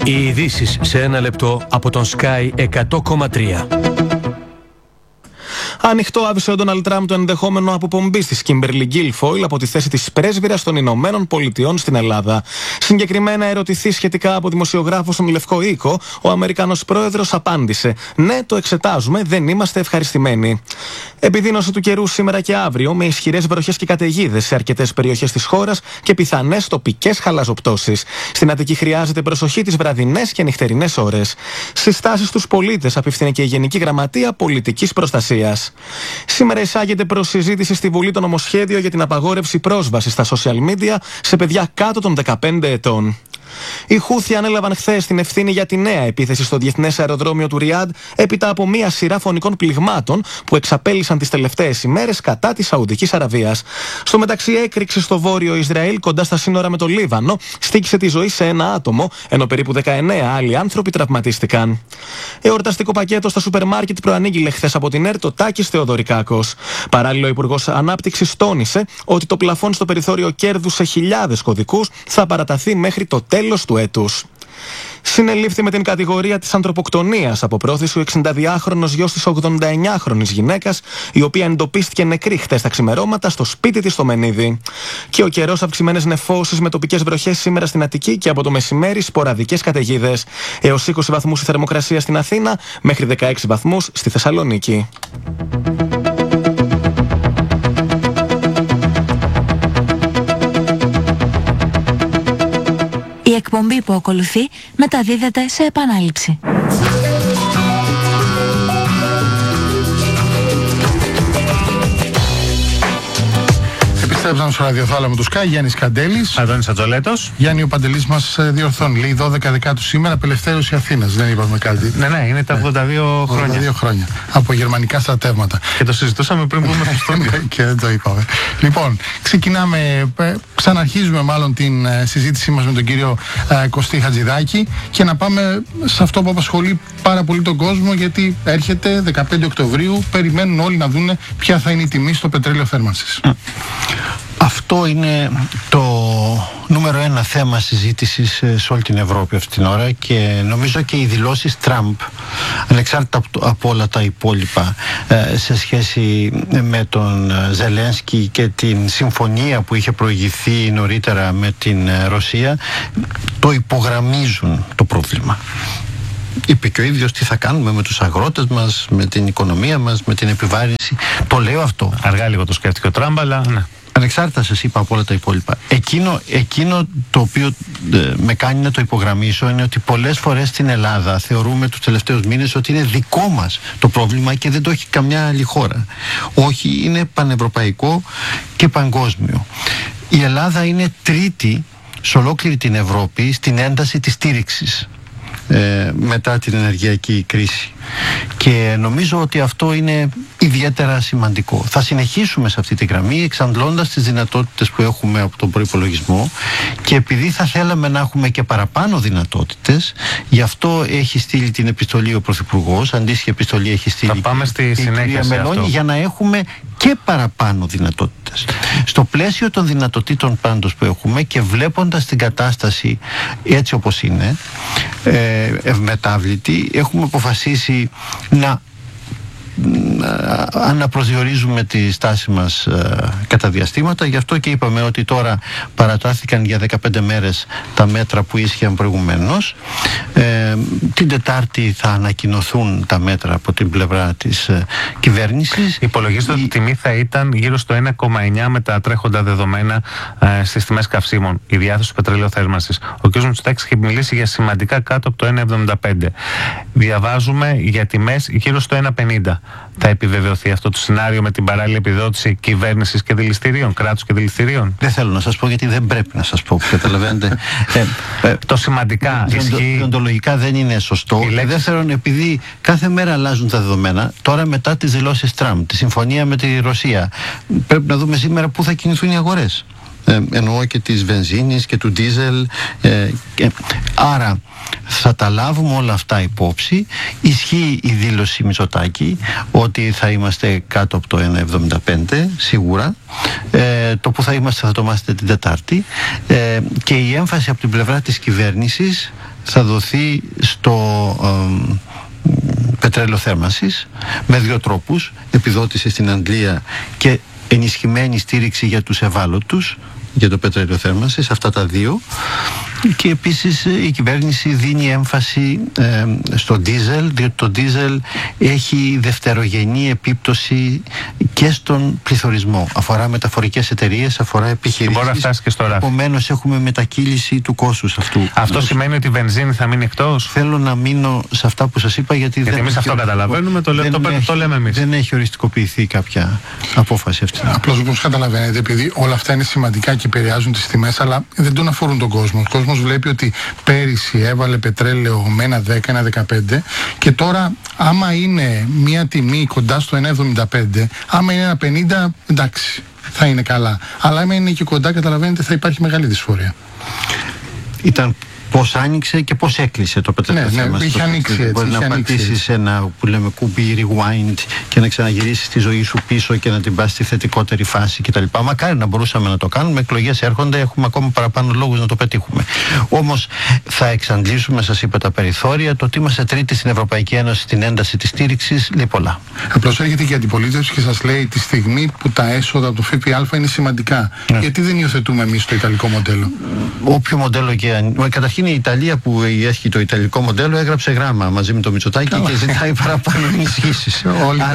Οι ειδήσεις σε ένα λεπτό από τον Sky 100,3. Ανοιχτό άφησε ο Ντόναλντ Τραμπ το ενδεχόμενο αποπομπής της Κίμπερλι Γκίλφοιλ από τη θέση της πρέσβυρας των Ηνωμένων Πολιτειών στην Ελλάδα. Συγκεκριμένα ερωτηθεί σχετικά από δημοσιογράφο στον Λευκό Οίκο, ο Αμερικανός πρόεδρος απάντησε: «Ναι, το εξετάζουμε, δεν είμαστε ευχαριστημένοι». Επιδείνωση του καιρού σήμερα και αύριο, με ισχυρές βροχές και καταιγίδες σε αρκετές περιοχές της χώρας και πιθανές τοπικές χαλαζοπτώσεις. Στην Αττική χρειάζεται προσοχή τις βραδινές και νυχτερινές ώρες. Συστάσεις στους πολίτες απευθύνει και η Γενική Γραμματεία Πολιτικής Προστασίας. Σήμερα εισάγεται προς συζήτηση στη Βουλή το νομοσχέδιο για την απαγόρευση πρόσβασης στα social media σε παιδιά κάτω των 15 ετών. Οι Χούθι ανέλαβαν χθες την ευθύνη για τη νέα επίθεση στο διεθνές αεροδρόμιο του Ριάντ έπειτα από μία σειρά φωνικών πληγμάτων που εξαπέλυσαν τις τελευταίες ημέρες κατά της Σαουδικής Αραβίας. Στο μεταξύ, έκρηξη στο βόρειο Ισραήλ κοντά στα σύνορα με το Λίβανο στοίχησε τη ζωή σε ένα άτομο, ενώ περίπου 19 άλλοι άνθρωποι τραυματίστηκαν. Εορταστικό πακέτο στα σούπερ μάρκετ προανήγγειλε χθες από την ΕΡΤ ο Τάκης Θεοδωρικάκος. Παράλληλο, ο Υπουργός Ανάπτυξης τόνισε ότι το πλαφόν στο περιθώριο κέρδους σε χιλιάδες κωδικούς θα παραταθεί μέχρι το τέλος του έτους. Συνελήφθη με την κατηγορία της ανθρωποκτονίας από πρόθεση ο 62χρονος γιος της 89χρονης γυναίκας, η οποία εντοπίστηκε νεκρή χτες τα ξημερώματα στο σπίτι της στο Μενίδη. Και ο καιρός, αυξημένες νεφώσεις με τοπικές βροχές σήμερα στην Αττική και από το μεσημέρι σποραδικές καταιγίδες. Έως 20 βαθμούς η θερμοκρασία στην Αθήνα, μέχρι 16 βαθμούς στη Θεσσαλονίκη. Η εκπομπή που ακολουθεί μεταδίδεται σε επανάληψη. Επιστρέψαμε στο ραδιοθάλαμο του Sky, Γιάννης Καντέλης. Αντώνης Ατζολέτος. Γιάννη, ο Παντελής μας διορθώνει. Λέει 12 Δεκάτου σήμερα, απελευθέρωση Αθήνας. Δεν είπαμε κάτι. Ναι, είναι τα 82 χρόνια. 82 χρόνια. Από γερμανικά στρατεύματα. Και το συζητούσαμε πριν μπούμε στο στούντιο. Και δεν το είπαμε. Λοιπόν, ξαναρχίζουμε μάλλον την συζήτησή μας με τον κύριο Κωστή Χατζηδάκη και να πάμε σε αυτό που απασχολεί πάρα πολύ τον κόσμο, γιατί έρχεται 15 Οκτωβρίου, περιμένουν όλοι να δουν ποια θα είναι η τιμή στο πετρέλαιο θέρμανσης. Αυτό είναι το νούμερο ένα θέμα συζήτησης σε όλη την Ευρώπη αυτή την ώρα και νομίζω και οι δηλώσεις Τραμπ, ανεξάρτητα από όλα τα υπόλοιπα, σε σχέση με τον Ζελένσκι και την συμφωνία που είχε προηγηθεί νωρίτερα με την Ρωσία, το υπογραμμίζουν το πρόβλημα. Είπε και ο ίδιος τι θα κάνουμε με τους αγρότες μας, με την οικονομία μας, με την επιβάρυνση. Το λέω αυτό. Αργά λίγο το σκέφτηκε ο Τραμπ, αλλά ναι. Ανεξάρτητα σας είπα από όλα τα υπόλοιπα. Εκείνο το οποίο με κάνει να το υπογραμμίσω είναι ότι πολλές φορές στην Ελλάδα θεωρούμε τους τελευταίους μήνες ότι είναι δικό μας το πρόβλημα και δεν το έχει καμιά άλλη χώρα. Όχι, είναι πανευρωπαϊκό και παγκόσμιο. Η Ελλάδα είναι τρίτη σε ολόκληρη την Ευρώπη στην ένταση της στήριξης μετά την ενεργειακή κρίση. Και νομίζω ότι αυτό είναι ιδιαίτερα σημαντικό. Θα συνεχίσουμε σε αυτή τη γραμμή εξαντλώντας τις δυνατότητες που έχουμε από τον προϋπολογισμό, και επειδή θα θέλαμε να έχουμε και παραπάνω δυνατότητες, γι' αυτό έχει στείλει την επιστολή ο Πρωθυπουργός, αντίστοιχη επιστολή έχει στείλει η κυρία Μελώνη, για να έχουμε και παραπάνω δυνατότητες. Στο πλαίσιο των δυνατοτήτων πάντως που έχουμε και βλέποντας την κατάσταση έτσι όπως είναι, ευμετάβλητη, έχουμε αποφασίσει να αναπροσδιορίζουμε τη στάση μας κατά διαστήματα. Γι' αυτό και είπαμε ότι τώρα παρατάθηκαν για 15 μέρες τα μέτρα που ίσχυαν προηγουμένως. Την Τετάρτη θα ανακοινωθούν τα μέτρα από την πλευρά της κυβέρνησης. Υπολογίζεται ότι η τιμή θα ήταν γύρω στο 1,9 με τα τρέχοντα δεδομένα στις τιμές καυσίμων, η διάθεση του πετρελαίου θέρμανσης. Ο κ. Μητσοτάκης έχει μιλήσει για σημαντικά κάτω από το 1,75. Διαβάζουμε για τιμές γύρω στο 1,50. Θα επιβεβαιωθεί αυτό το σενάριο με την παράλληλη επιδότηση κυβέρνησης και δηληστηρίων, κράτους και δηληστηρίων? Δεν θέλω να σας πω, γιατί δεν πρέπει να σας πω. Καταλαβαίνετε. Το σημαντικά ισχύει. Διοντολογικά δεν είναι σωστό. Δεύτερον, επειδή κάθε μέρα αλλάζουν τα δεδομένα, τώρα μετά τις δηλώσεις Τραμπ, τη συμφωνία με τη Ρωσία, πρέπει να δούμε σήμερα πού θα κινηθούν οι αγορές. Εννοώ και της βενζίνης και του ντίζελ. Άρα θα τα λάβουμε όλα αυτά υπόψη. Ισχύει η δήλωση Μητσοτάκη ότι θα είμαστε κάτω από το 1,75 σίγουρα. Το που θα είμαστε θα το μάθετε την Τετάρτη. Και η έμφαση από την πλευρά της κυβέρνησης θα δοθεί στο πετρέλαιο θέρμανσης με δύο τρόπους: επιδότηση στην Αγγλία και ενισχυμένη στήριξη για τους ευάλωτους για το πετρέλαιο θέρμανσης, αυτά τα δύο. Και επίσης η κυβέρνηση δίνει έμφαση στο ντίζελ, διότι το ντίζελ έχει δευτερογενή επίπτωση και στον πληθωρισμό. Αφορά μεταφορικές εταιρείες, αφορά επιχειρήσεις. Μπορεί να φτάσει και στο ράφι. Επομένως έχουμε μετακύληση του κόστους αυτού. Αυτό σημαίνει ότι η βενζίνη θα μείνει εκτός? Θέλω να μείνω σε αυτά που σας είπα, γιατί εμείς αυτό καταλαβαίνουμε, το λέμε εμείς. Δεν έχει οριστικοποιηθεί κάποια απόφαση αυτή. Απλώς όπως καταλαβαίνετε, επειδή όλα αυτά είναι σημαντικά και επηρεάζουν τις τιμές, αλλά δεν τον αφορούν τον κόσμο. Ο κόσμος βλέπει ότι πέρυσι έβαλε πετρέλαιο με 1,10, 1,15 και τώρα άμα είναι μια τιμή κοντά στο 1,75, άμα είναι 1,50, εντάξει, θα είναι καλά. Αλλά άμα είναι και κοντά, καταλαβαίνετε, θα υπάρχει μεγάλη δυσφορία. Ήταν πώς άνοιξε και πώς έκλεισε το πετρέλαιο θέμα. Ναι, είχε ανοίξει έτσι. Μπορεί να πατήσεις ένα που λέμε κουμπί rewind και να ξαναγυρίσεις τη ζωή σου πίσω και να την πας στη θετικότερη φάση κτλ. Μακάρι να μπορούσαμε να το κάνουμε. Εκλογές έρχονται, έχουμε ακόμα παραπάνω λόγους να το πετύχουμε. Όμως θα εξαντλήσουμε, σας είπα, τα περιθώρια. Το ότι είμαστε τρίτη στην Ευρωπαϊκή Ένωση στην ένταση της στήριξης λέει πολλά. Απλώς έρχεται και η αντιπολίτευση και σας λέει τη στιγμή που τα έσοδα από το ΦΠΑ είναι σημαντικά. Ναι. Γιατί δεν υιοθετούμε εμείς το ιταλικό μοντέλο? Όποιο μοντέλο και αν. Καταρχήν η Ιταλία που έχει το ιταλικό μοντέλο έγραψε γράμμα μαζί με το Μητσοτάκη και ζητάει παραπάνω ενισχύσεις.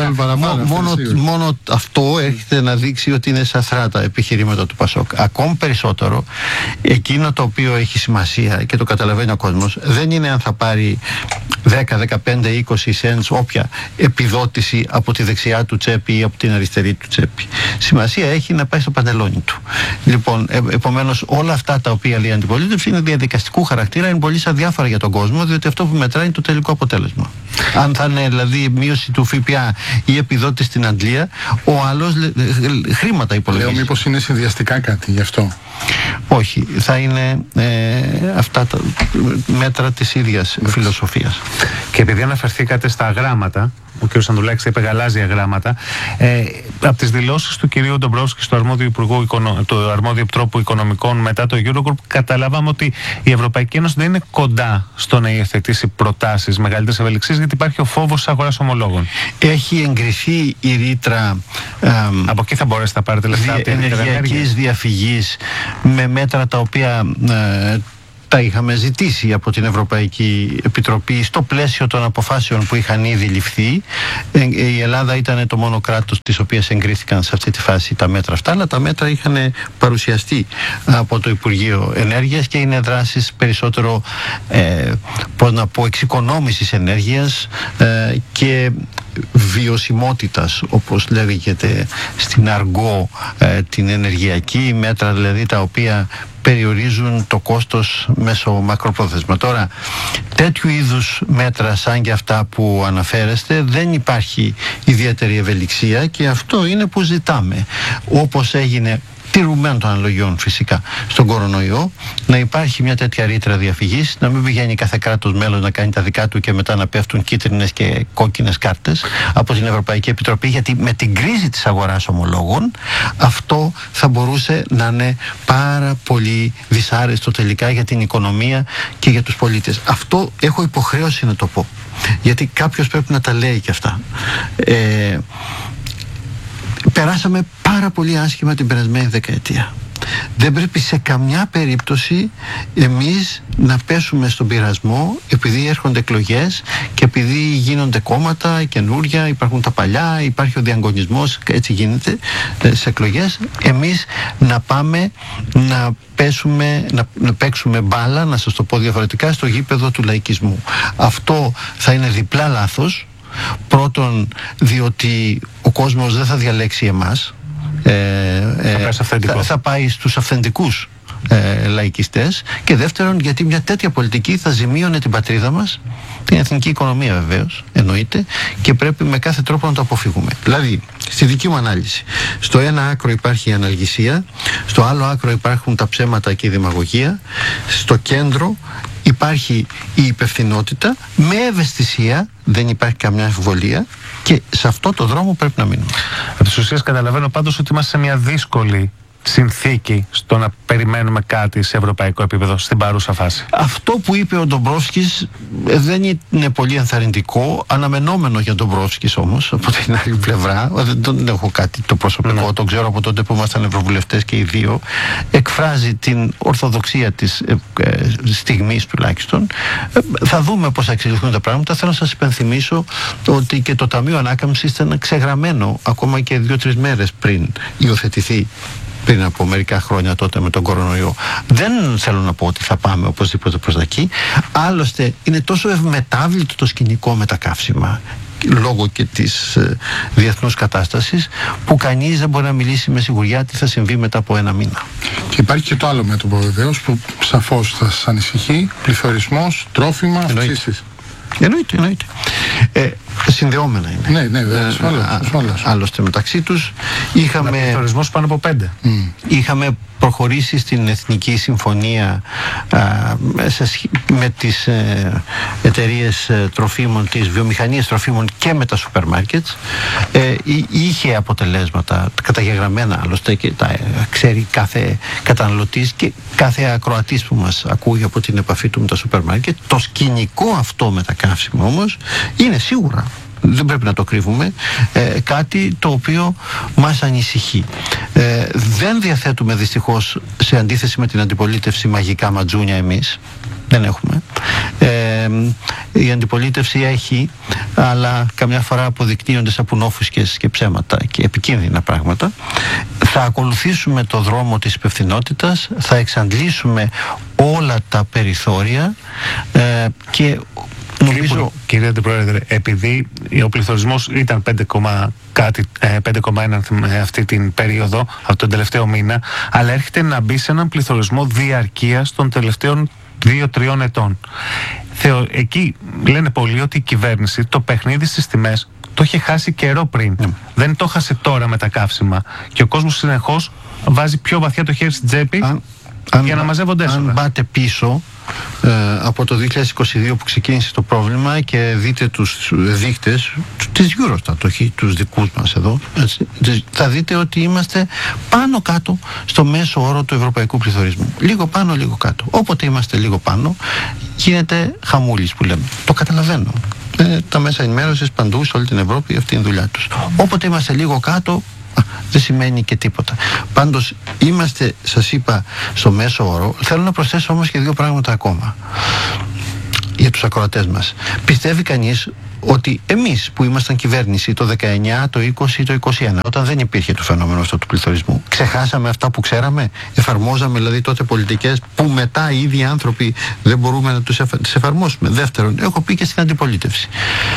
Μόνο αυτό έρχεται να δείξει ότι είναι σαθρά τα επιχειρήματα του Πασόκ. Ακόμη περισσότερο, εκείνο το οποίο έχει σημασία και το καταλαβαίνει ο κόσμος δεν είναι αν θα πάρει 10, 15, 20 cents όποια επιδότηση από τη δεξιά του τσέπη ή από την αριστερή του τσέπη. Σημασία έχει να πάει στο παντελόνι του. Λοιπόν, επομένως όλα αυτά τα οποία λέει η αντιπολίτευση είναι διαδικαστικού χαρακτήρα, είναι πολύ αδιάφορα για τον κόσμο, διότι αυτό που μετράει είναι το τελικό αποτέλεσμα. Αν θα είναι δηλαδή μείωση του ΦΠΑ ή επιδότηση στην Αγγλία, ο άλλος χρήματα υπολογίζει. Λέω μήπως είναι συνδυαστικά κάτι γι' αυτό? Όχι, θα είναι αυτά τα μέτρα της ίδιας φιλοσοφίας. Και επειδή αναφερθήκατε στα γράμματα, ο κ. Ανδρουλάκης είπε γαλάζια γράμματα, από τις δηλώσεις του κ. Ντομπρόφσκη στο αρμόδιο επιτρόπου οικονομικών μετά το Eurogroup, καταλάβαμε ότι η Ευρωπαϊκή Ένωση δεν είναι κοντά στο να υιοθετήσει προτάσεις μεγαλύτερης ευελιξίας, γιατί υπάρχει ο φόβος της αγοράς ομολόγων. Έχει εγκριθεί η ρήτρα από εκεί θα μπορέσετε να πάρετε λεφτά από την ενεργειακής διαφυγής με μέτρα τα οποία τα είχαμε ζητήσει από την Ευρωπαϊκή Επιτροπή στο πλαίσιο των αποφάσεων που είχαν ήδη ληφθεί. Η Ελλάδα ήταν το μόνο κράτος της οποίας εγκρίθηκαν σε αυτή τη φάση τα μέτρα αυτά, αλλά τα μέτρα είχαν παρουσιαστεί από το Υπουργείο Ενέργειας και είναι δράσεις περισσότερο εξοικονόμησης ενέργειας και βιωσιμότητας, όπως λέγεται στην αργό την ενεργειακή, μέτρα δηλαδή τα οποία περιορίζουν το κόστος μέσω μακροπρόθεσμα. Τώρα, τέτοιου είδους μέτρα σαν και αυτά που αναφέρεστε δεν υπάρχει ιδιαίτερη ευελιξία και αυτό είναι που ζητάμε. Όπως έγινε τηρουμένων των αναλογιών φυσικά στον κορονοϊό, να υπάρχει μια τέτοια ρήτρα διαφυγής, να μην πηγαίνει κάθε κράτος μέλος να κάνει τα δικά του και μετά να πέφτουν κίτρινες και κόκκινες κάρτες από την Ευρωπαϊκή Επιτροπή, γιατί με την κρίση της αγοράς ομολόγων αυτό θα μπορούσε να είναι πάρα πολύ δυσάρεστο τελικά για την οικονομία και για τους πολίτες. Αυτό έχω υποχρέωση να το πω, γιατί κάποιος πρέπει να τα λέει και αυτά. Περάσαμε πάρα πολύ άσχημα την περασμένη δεκαετία. Δεν πρέπει σε καμιά περίπτωση εμείς να πέσουμε στον πειρασμό επειδή έρχονται εκλογές και επειδή γίνονται κόμματα καινούρια, υπάρχουν τα παλιά, υπάρχει ο διαγωνισμός, έτσι γίνεται σε εκλογές, εμείς να πάμε να παίξουμε μπάλα, να σας το πω διαφορετικά, στο γήπεδο του λαϊκισμού. Αυτό θα είναι διπλά λάθος. Πρώτον, διότι ο κόσμος δεν θα διαλέξει εμάς, θα πάει στους αυθεντικούς λαϊκιστές, και δεύτερον γιατί μια τέτοια πολιτική θα ζημίωνε την πατρίδα μας, την εθνική οικονομία βεβαίως, εννοείται, και πρέπει με κάθε τρόπο να το αποφύγουμε. Δηλαδή, στη δική μου ανάλυση, στο ένα άκρο υπάρχει η αναλγησία, στο άλλο άκρο υπάρχουν τα ψέματα και η δημαγωγία, στο κέντρο υπάρχει η υπευθυνότητα με ευαισθησία, δεν υπάρχει καμιά αμφιβολία, και σε αυτό το δρόμο πρέπει να μείνουμε. Από τις ουσίες καταλαβαίνω πάντως ότι είμαστε σε μια δύσκολη συνθήκη στο να περιμένουμε κάτι σε ευρωπαϊκό επίπεδο στην παρούσα φάση? Αυτό που είπε ο Ντομπρόφσκης δεν είναι πολύ ενθαρρυντικό, αναμενόμενο για τον Ντομπρόφσκης όμως, από την άλλη πλευρά. Δεν έχω κάτι το προσωπικό, το ξέρω από τότε που ήμασταν ευρωβουλευτές και οι δύο. Εκφράζει την ορθοδοξία της στιγμής τουλάχιστον. Θα δούμε πώς θα εξελιχθούν τα πράγματα. Θέλω να σας υπενθυμίσω ότι και το Ταμείο Ανάκαμψης ήταν ξεγραμμένο ακόμα και 2-3 μέρες πριν υιοθετηθεί, πριν από μερικά χρόνια τότε με τον κορονοϊό. Δεν θέλω να πω ότι θα πάμε οπωσδήποτε προς τα εκεί. Άλλωστε είναι τόσο ευμετάβλητο το σκηνικό με τα καύσιμα, λόγω και της διεθνούς κατάστασης, που κανείς δεν μπορεί να μιλήσει με σιγουριά τι θα συμβεί μετά από ένα μήνα. Και υπάρχει και το άλλο μέτωπο βεβαίως που σαφώς θα σας ανησυχεί: πληθωρισμός, τρόφιμα, αυξήσεις. Εννοείται. Συνδεόμενα είναι. Ναι, ασφαλώς. Άλλωστε μεταξύ τους είχαμε... Πληθωρισμός πάνω από 5. Είχαμε προχωρήσει στην Εθνική Συμφωνία με τις εταιρείες τροφίμων, τις βιομηχανίες τροφίμων και με τα σούπερ μάρκετς. Είχε αποτελέσματα καταγεγραμμένα, άλλωστε, και τα ξέρει κάθε καταναλωτής και κάθε ακροατής που μας ακούει από την επαφή του με τα σούπερ μάρκετ. Το σκηνικό αυτό με τα καύσιμα όμως είναι σίγουρα, δεν πρέπει να το κρύβουμε, κάτι το οποίο μας ανησυχεί. Δεν διαθέτουμε δυστυχώς, σε αντίθεση με την αντιπολίτευση, μαγικά ματζούνια εμείς. Δεν έχουμε. Η αντιπολίτευση έχει, αλλά καμιά φορά αποδεικνύονται σαπουνόφουσκες και ψέματα και επικίνδυνα πράγματα. Θα ακολουθήσουμε το δρόμο της υπευθυνότητας, θα εξαντλήσουμε όλα τα περιθώρια και νομίζω... Κύριε Αντιπρόεδρε, επειδή ο πληθωρισμός ήταν 5,1 αυτή την περίοδο, από τον τελευταίο μήνα, αλλά έρχεται να μπει σε έναν πληθωρισμό διαρκείας των τελευταίων 2-3 ετών. Εκεί λένε πολλοί ότι η κυβέρνηση το παιχνίδι στις τιμές το είχε χάσει καιρό πριν. Δεν το χάσε τώρα με τα καύσιμα. Και ο κόσμος συνεχώς βάζει πιο βαθιά το χέρι στην τσέπη για να μαζεύονται έσοδα. Αν πάτε πίσω από το 2022 που ξεκίνησε το πρόβλημα και δείτε τους δείκτες της Eurostat, όχι τους δικούς μας εδώ, έτσι, θα δείτε ότι είμαστε πάνω κάτω στο μέσο όρο του ευρωπαϊκού πληθωρισμού. Λίγο πάνω, λίγο κάτω. Όποτε είμαστε λίγο πάνω, γίνεται χαμούλης που λέμε. Το καταλαβαίνω. Τα μέσα ενημέρωσης παντού σε όλη την Ευρώπη, αυτή είναι η δουλειά τους. Όποτε είμαστε λίγο κάτω, δεν σημαίνει και τίποτα. Πάντως είμαστε, σας είπα, στο μέσο όρο. Θέλω να προσθέσω όμως και 2 πράγματα ακόμα για τους ακροατές μας. Πιστεύει κανείς ότι εμείς που ήμασταν κυβέρνηση το 19, το 20, το 21, όταν δεν υπήρχε το φαινόμενο αυτό του πληθωρισμού, ξεχάσαμε αυτά που ξέραμε? Εφαρμόζαμε δηλαδή τότε πολιτικές που μετά οι ίδιοι άνθρωποι δεν μπορούμε να τις εφαρμόσουμε? Δεύτερον, έχω πει και στην αντιπολίτευση,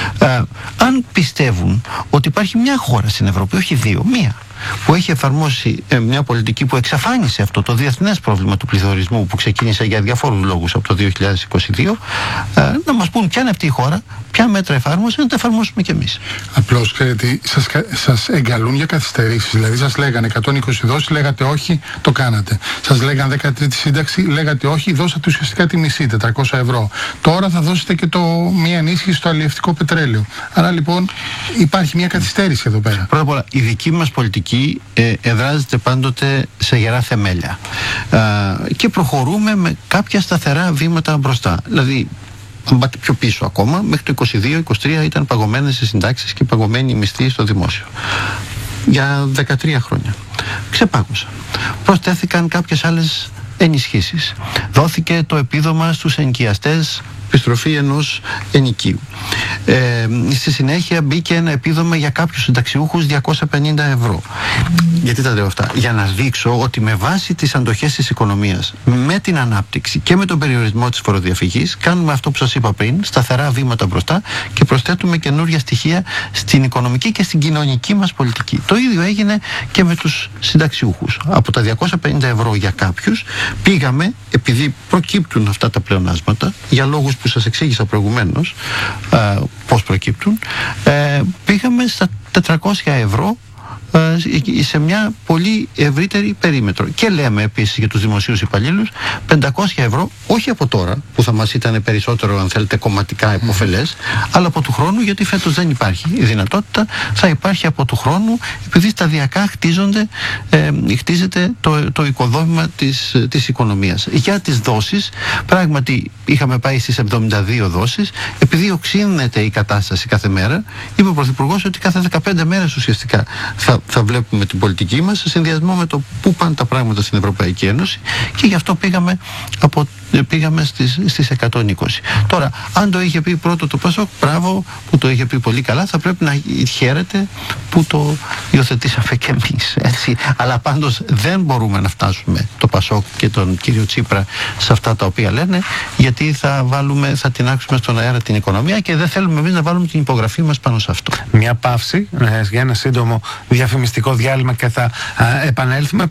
αν πιστεύουν ότι υπάρχει μια χώρα στην Ευρώπη, όχι 2, μία, που έχει εφαρμόσει μια πολιτική που εξαφάνισε αυτό το διεθνές πρόβλημα του πληθωρισμού που ξεκίνησε για διαφόρους λόγους από το 2022, να μας πούν ποια είναι αυτή η χώρα, ποια μέτρα εφάρμοσε, να τα εφαρμόσουμε κι εμείς. Απλώς, ξέρετε, σας εγκαλούν για καθυστερήσεις. Δηλαδή σας λέγανε 120 δόσεις, λέγατε όχι, το κάνατε. Σας λέγανε 13η σύνταξη, λέγατε όχι, δώσατε ουσιαστικά τη μισή, 400 ευρώ. Τώρα θα δώσετε και μια ενίσχυση στο αλλιευτικό πετρέλαιο. Άρα λοιπόν υπάρχει μια καθυστέρηση εδώ πέρα. Πρώτα απ' όλα, η δική μας πολιτική εδράζεται πάντοτε σε γερά θεμέλια. Και προχωρούμε με κάποια σταθερά βήματα μπροστά. Δηλαδή, αν πάτε πιο πίσω ακόμα, μέχρι το 22-23 ήταν παγωμένες οι συντάξεις και παγωμένοι οι μισθοί στο δημόσιο. Για 13 χρόνια. Ξεπάγωσαν. Προσθέθηκαν κάποιες άλλες ενισχύσεις. Δόθηκε το επίδομα στους ενοικιαστές, επιστροφή ενός ενοικίου. Στη συνέχεια μπήκε ένα επίδομα για κάποιους συνταξιούχους 250 ευρώ. Γιατί τα λέω αυτά? Για να δείξω ότι με βάση τις αντοχές της οικονομίας, με την ανάπτυξη και με τον περιορισμό της φοροδιαφυγής, κάνουμε αυτό που σας είπα πριν, σταθερά βήματα μπροστά και προσθέτουμε καινούργια στοιχεία στην οικονομική και στην κοινωνική μας πολιτική. Το ίδιο έγινε και με τους συνταξιούχους. Από τα 250 ευρώ για κάποιους πήγαμε, επειδή προκύπτουν αυτά τα πλεονάσματα, για λόγους που σας εξήγησα προηγουμένως πώς προκύπτουν, πήγαμε στα 400 ευρώ σε μια πολύ ευρύτερη περίμετρο. Και λέμε επίσης για τους δημοσίους υπαλλήλους 500 ευρώ, όχι από τώρα που θα μας ήταν περισσότερο, αν θέλετε, κομματικά υποφελές, αλλά από του χρόνου, γιατί φέτος δεν υπάρχει η δυνατότητα, θα υπάρχει από του χρόνου, επειδή σταδιακά χτίζεται το οικοδόμημα της οικονομίας. Για τις δόσεις, πράγματι είχαμε πάει στις 72 δόσεις, επειδή οξύνεται η κατάσταση κάθε μέρα, είπε ο Πρωθυπουργός ότι κάθε 15 μέρες ουσιαστικά θα βλέπουμε την πολιτική μας σε συνδυασμό με το πού πάνε τα πράγματα στην Ευρωπαϊκή Ένωση, και γι' αυτό πήγαμε στις 120. Τώρα, αν το είχε πει πρώτο το ΠΑΣΟΚ, μπράβο που το είχε πει πολύ καλά, θα πρέπει να χαίρεται που το υιοθετήσαμε και εμείς, έτσι. Αλλά πάντως δεν μπορούμε να φτάσουμε το ΠΑΣΟΚ και τον κύριο Τσίπρα σε αυτά τα οποία λένε, γιατί θα τινάξουμε στον αέρα την οικονομία και δεν θέλουμε εμείς να βάλουμε την υπογραφή μας πάνω σε αυτό. Μια παύση για ένα σύντομο διαφημιστικό διάλειμμα και θα επανέλθουμε.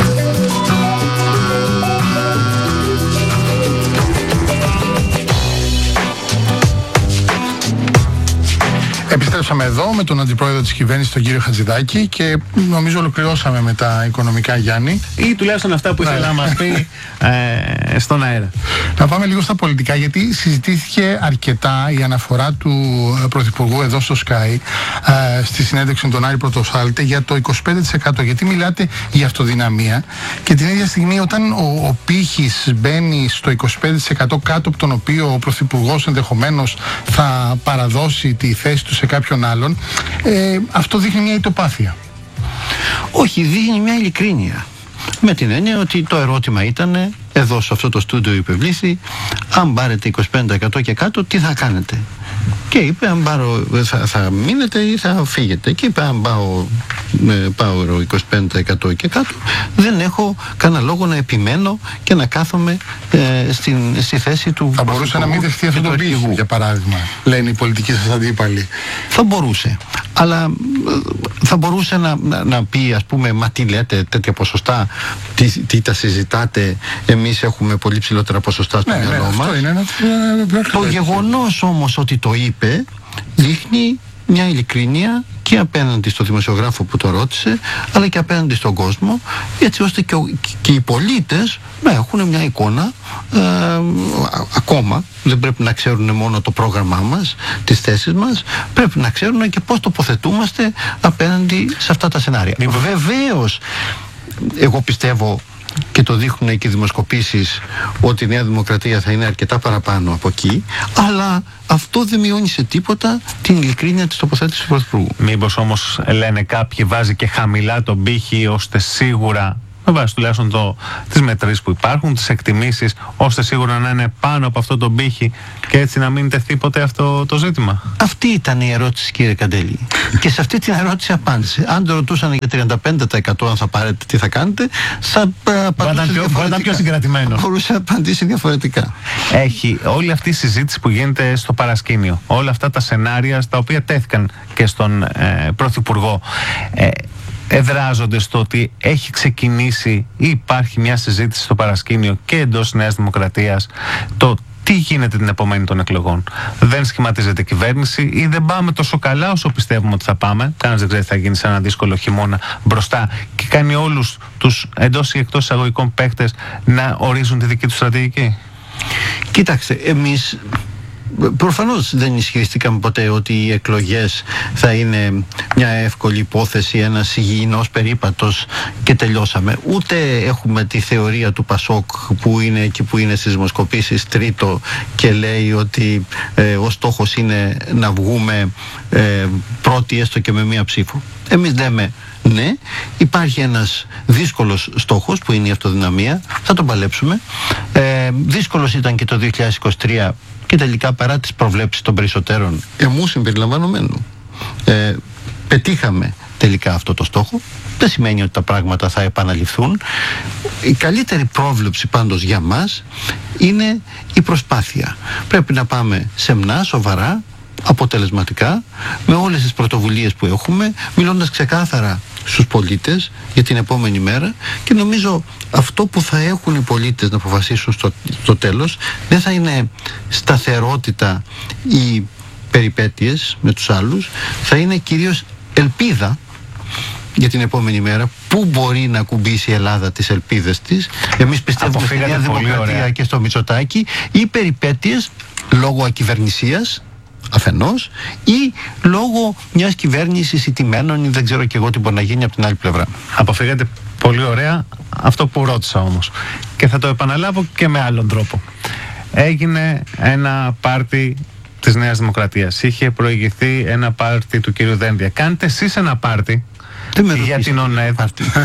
Επιστρέψαμε εδώ με τον Αντιπρόεδρο της Κυβέρνησης, τον κύριο Χατζηδάκη, και νομίζω ολοκληρώσαμε με τα οικονομικά, Γιάννη. Ή τουλάχιστον αυτά που ήθελα να μας πει στον αέρα. Να πάμε λίγο στα πολιτικά, γιατί συζητήθηκε αρκετά η αναφορά του Πρωθυπουργού εδώ στο Sky στη συνέντευξη με τον Άρη Πρωτοσάλτε για το 25%. Γιατί μιλάτε για αυτοδυναμία και την ίδια στιγμή όταν ο πύχης μπαίνει στο 25%, κάτω από τον οποίο ο Πρωθυπουργός ενδεχομένως θα παραδώσει τη θέση του σε κάποιον άλλον, αυτό δείχνει μια ητοπάθεια. Όχι, δείχνει μια ειλικρίνεια. Με την έννοια ότι το ερώτημα ήταν, εδώ σε αυτό το στούντιο υπευλήθη, αν πάρετε 25% και κάτω, τι θα κάνετε? Και είπε, αν θα μείνετε ή θα φύγετε. Και είπε, αν πάω 25% και κάτω, δεν έχω κανένα λόγο να επιμένω και να κάθομαι στη θέση του. Θα μπορούσε να μην δεχτεί αυτό το πύχη, για παράδειγμα, λένε οι πολιτικοί σας αντίπαλοι. Θα μπορούσε. Αλλά θα μπορούσε να πει, ας πούμε, μα τι λέτε, τέτοια ποσοστά, τι τα συζητάτε, εμείς έχουμε πολύ ψηλότερα ποσοστά στο μυαλό μας. Το γεγονός όμως ότι το είπε δείχνει μια ειλικρίνεια και απέναντι στο δημοσιογράφο που το ρώτησε, αλλά και απέναντι στον κόσμο, έτσι ώστε και οι πολίτες να έχουν μια εικόνα. Ακόμα δεν πρέπει να ξέρουν μόνο το πρόγραμμά μας, τις θέσεις μας, πρέπει να ξέρουν και πώς τοποθετούμαστε απέναντι σε αυτά τα σενάρια. Βεβαίως, εγώ πιστεύω, και το δείχνουν και οι δημοσκοπήσεις, ότι η Νέα Δημοκρατία θα είναι αρκετά παραπάνω από εκεί, αλλά αυτό δεν μειώνει σε τίποτα την ειλικρίνεια της τοποθέτησης του Πρωθυπουργού. Μήπως όμως, λένε κάποιοι, βάζει και χαμηλά τον πύχη, ώστε σίγουρα, με βάση τουλάχιστον τις μετρήσεις που υπάρχουν, τις εκτιμήσεις, ώστε σίγουρα να είναι πάνω από αυτό τον πύχη και έτσι να μην τεθεί ποτέ αυτό το ζήτημα? Αυτή ήταν η ερώτηση, κύριε Καντέλη. Και σε αυτή την ερώτηση απάντησε. Αν το ρωτούσαν για 35% αν θα πάρετε, τι θα κάνετε, θα απαντούσε διαφορετικά. Μπορεί να πιο συγκρατημένο. Μπορούσε να απαντήσει διαφορετικά. Έχει όλη αυτή η συζήτηση που γίνεται στο παρασκήνιο, όλα αυτά τα σενάρια στα οποία τέθηκαν και στον Πρωθυπουργό, εδράζονται στο ότι έχει ξεκινήσει ή υπάρχει μια συζήτηση στο παρασκήνιο και εντός Νέας Δημοκρατίας το τι γίνεται την επομένη των εκλογών? Δεν σχηματίζεται κυβέρνηση ή δεν πάμε τόσο καλά όσο πιστεύουμε ότι θα πάμε? Κανένας δεν ξέρει τι θα γίνει σε ένα δύσκολο χειμώνα μπροστά και κάνει όλους τους εντός ή εκτός εισαγωγικών παίκτες να ορίζουν τη δική του στρατηγική. Κοιτάξτε, εμείς προφανώς δεν ισχυριστήκαμε ποτέ ότι οι εκλογές θα είναι μια εύκολη υπόθεση, ένας υγιεινός περίπατος και τελειώσαμε. Ούτε έχουμε τη θεωρία του ΠΑΣΟΚ που είναι εκεί που είναι στις δημοσκοπήσεις τρίτο και λέει ότι ο στόχος είναι να βγούμε πρώτοι έστω και με μία ψήφο. Εμείς λέμε ναι, υπάρχει ένας δύσκολος στόχος που είναι η αυτοδυναμία, θα τον παλέψουμε. Δύσκολος ήταν και το 2023 και τελικά, παρά τις προβλέψεις των περισσότερων, εμού συμπεριλαμβανομένου, πετύχαμε τελικά αυτό το στόχο. Δεν σημαίνει ότι τα πράγματα θα επαναληφθούν. Η καλύτερη πρόβλεψη πάντως για μας είναι η προσπάθεια. Πρέπει να πάμε σεμνά, σοβαρά, αποτελεσματικά, με όλες τις πρωτοβουλίες που έχουμε, μιλώντας ξεκάθαρα στους πολίτες για την επόμενη μέρα, και νομίζω αυτό που θα έχουν οι πολίτες να αποφασίσουν στο τέλος δεν θα είναι σταθερότητα ή περιπέτειες με τους άλλους, θα είναι κυρίως ελπίδα για την επόμενη μέρα, πού μπορεί να ακουμπήσει η Ελλάδα τις ελπίδες της. Εμείς πιστεύουμε στη Νέα Δημοκρατία και στο Μητσοτάκη, ή περιπέτειες λόγω ακυβερνησίας αφενός, ή λόγω μιας κυβέρνησης ηττημένων ή δεν ξέρω και εγώ τι μπορεί να γίνει από την άλλη πλευρά. Αποφύγατε πολύ ωραία αυτό που ρώτησα όμως, και θα το επαναλάβω και με άλλον τρόπο. Έγινε ένα πάρτι της Νέας Δημοκρατίας, είχε προηγηθεί ένα πάρτι του κύριου Δένδια. Κάνετε εσείς ένα πάρτι για την ΟΝΕΔ.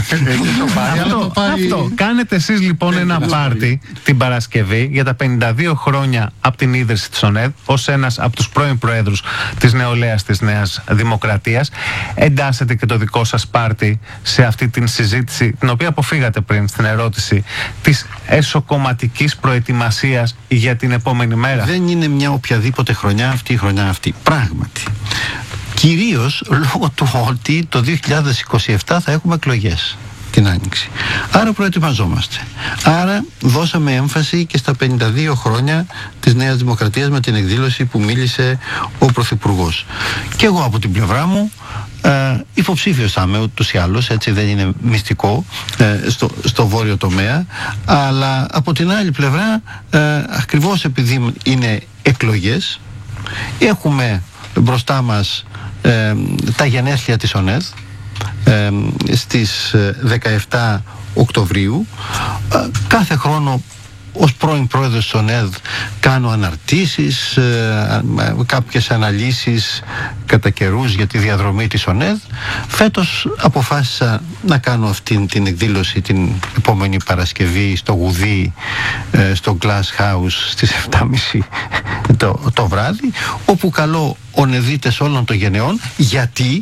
Αυτό. Κάνετε εσείς λοιπόν ένα πάρτι την Παρασκευή για τα 52 χρόνια από την ίδρυση της ΟΝΕΔ, ως ένας από τους πρώην προέδρους της νεολαίας της Νέας Δημοκρατίας. Εντάσσετε και το δικό σας πάρτι σε αυτή την συζήτηση, την οποία αποφύγατε πριν στην ερώτηση, της εσωκομματικής προετοιμασίας για την επόμενη μέρα. Δεν είναι μια οποιαδήποτε χρονιά αυτή η χρονιά αυτή. Πράγματι. Κυρίως λόγω του ότι το 2027 θα έχουμε εκλογές την Άνοιξη. Άρα προετοιμαζόμαστε. Άρα δώσαμε έμφαση και στα 52 χρόνια της Νέας Δημοκρατίας με την εκδήλωση που μίλησε ο Πρωθυπουργός. Και εγώ από την πλευρά μου υποψήφιος θα είμαι ούτως ή άλλως, έτσι δεν είναι μυστικό, στο βόρειο τομέα, αλλά από την άλλη πλευρά ακριβώς επειδή είναι εκλογές, έχουμε μπροστά μας τα γενέθλια της ΟΝΕΔ στις 17 Οκτωβρίου. Κάθε χρόνο ως πρώην πρόεδρος της ΟΝΕΔ κάνω αναρτήσεις, κάποιες αναλύσεις κατά καιρούς για τη διαδρομή της ΟΝΕΔ. Φέτος αποφάσισα να κάνω αυτή την εκδήλωση την επόμενη Παρασκευή στο Γουδί, στο Glass House στις 7.30 το βράδυ, όπου καλώ ονεδίτες όλων των γενεών, γιατί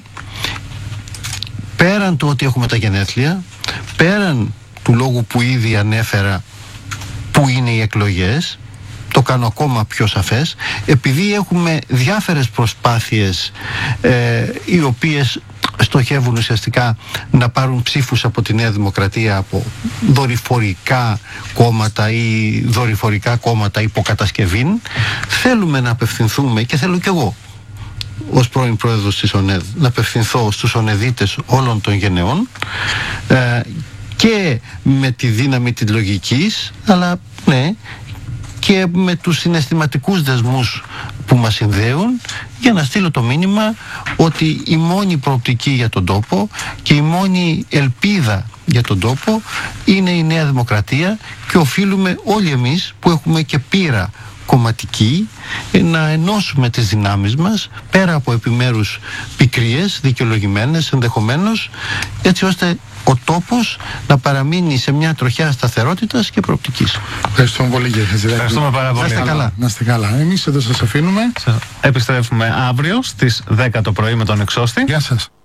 πέραν του ότι έχουμε τα γενέθλια, πέραν του λόγου που ήδη ανέφερα που είναι οι εκλογές, το κάνω ακόμα πιο σαφές, επειδή έχουμε διάφορες προσπάθειες οι οποίες στοχεύουν ουσιαστικά να πάρουν ψήφους από τη Νέα Δημοκρατία από δορυφορικά κόμματα ή δορυφορικά κόμματα υποκατασκευήν, θέλουμε να απευθυνθούμε, και θέλω κι εγώ ως πρώην πρόεδρος της ΟΝΕΔ να απευθυνθώ στους ονεδίτες όλων των γενεών, και με τη δύναμη της λογικής, αλλά ναι, και με τους συναισθηματικούς δεσμούς που μας συνδέουν, για να στείλω το μήνυμα ότι η μόνη προοπτική για τον τόπο και η μόνη ελπίδα για τον τόπο είναι η Νέα Δημοκρατία, και οφείλουμε όλοι εμείς που έχουμε και πείρα κομματική να ενώσουμε τις δυνάμεις μας πέρα από επιμέρους πικρίες, δικαιολογημένες ενδεχομένως, έτσι ώστε ο τόπος να παραμείνει σε μια τροχιά σταθερότητας και προοπτικής. Ευχαριστούμε πολύ, κύριε Χατζηδάκη. Ευχαριστούμε πάρα πολύ. Να είστε καλά. Να είστε καλά. Εμείς εδώ σας αφήνουμε. Επιστρέφουμε αύριο στις 10 το πρωί με τον Εξώστη. Γεια σας.